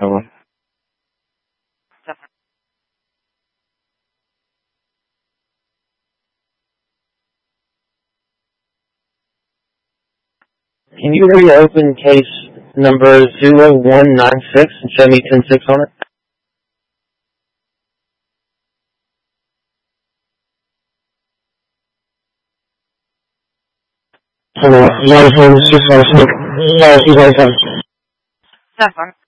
Hello. Can you reopen case number 0196 and show me 106 on it? Hello. 106. That's fine.